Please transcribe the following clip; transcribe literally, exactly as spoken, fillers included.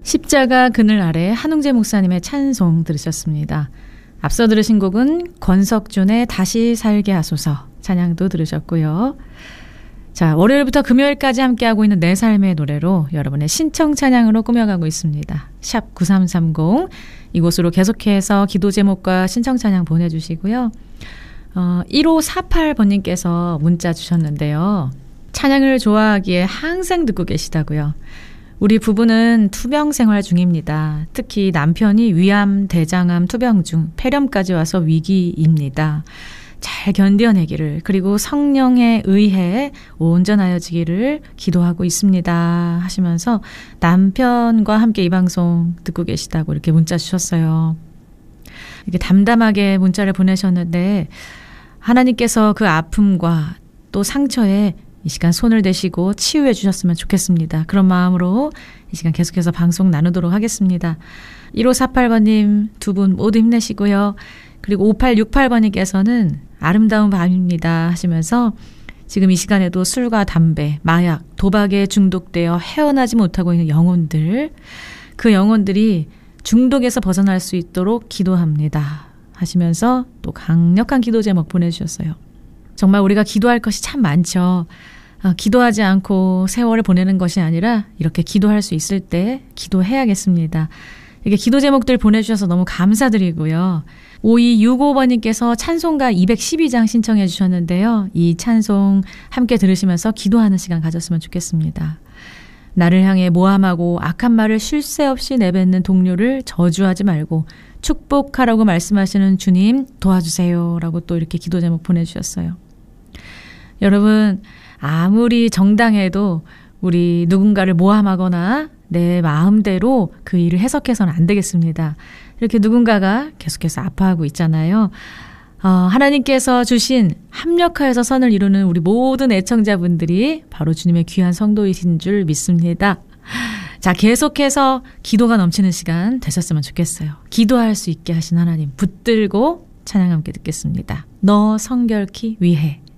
십자가 그늘 아래 한웅재 목사님의 찬송 들으셨습니다. 앞서 들으신 곡은 권석준의 다시 살게 하소서 찬양도 들으셨고요. 자, 월요일부터 금요일까지 함께하고 있는 내 삶의 노래로 여러분의 신청 찬양으로 꾸며가고 있습니다. 샵 구삼삼공 이곳으로 계속해서 기도 제목과 신청 찬양 보내주시고요. 어, 일오사팔 번님께서 문자 주셨는데요. 찬양을 좋아하기에 항상 듣고 계시다고요. 우리 부부는 투병 생활 중입니다. 특히 남편이 위암, 대장암 투병 중 폐렴까지 와서 위기입니다. 잘 견뎌내기를, 그리고 성령에 의해 온전하여지기를 기도하고 있습니다 하시면서 남편과 함께 이 방송 듣고 계시다고 이렇게 문자 주셨어요. 이렇게 담담하게 문자를 보내셨는데 하나님께서 그 아픔과 또 상처에 이 시간 손을 대시고 치유해 주셨으면 좋겠습니다. 그런 마음으로 이 시간 계속해서 방송 나누도록 하겠습니다. 일오사팔 번님 두 분 모두 힘내시고요. 그리고 오팔육팔 번님께서는 아름다운 밤입니다 하시면서 지금 이 시간에도 술과 담배, 마약, 도박에 중독되어 헤어나지 못하고 있는 영혼들, 그 영혼들이 중독에서 벗어날 수 있도록 기도합니다 하시면서 또 강력한 기도 제목 보내주셨어요. 정말 우리가 기도할 것이 참 많죠. 어, 기도하지 않고 세월을 보내는 것이 아니라 이렇게 기도할 수 있을 때 기도해야겠습니다. 이렇게 기도 제목들 보내주셔서 너무 감사드리고요. 오이육오 번님께서 찬송가 이백십이 장 신청해 주셨는데요. 이 찬송 함께 들으시면서 기도하는 시간 가졌으면 좋겠습니다. 나를 향해 모함하고 악한 말을 쉴 새 없이 내뱉는 동료를 저주하지 말고 축복하라고 말씀하시는 주님 도와주세요 라고 또 이렇게 기도 제목 보내주셨어요. 여러분, 아무리 정당해도 우리 누군가를 모함하거나 내 마음대로 그 일을 해석해서는 안 되겠습니다. 이렇게 누군가가 계속해서 아파하고 있잖아요. 어, 하나님께서 주신 합력하여서 선을 이루는 우리 모든 애청자분들이 바로 주님의 귀한 성도이신 줄 믿습니다. 자, 계속해서 기도가 넘치는 시간 되셨으면 좋겠어요. 기도할 수 있게 하신 하나님 붙들고 찬양 함께 듣겠습니다. 너 성결케 위해.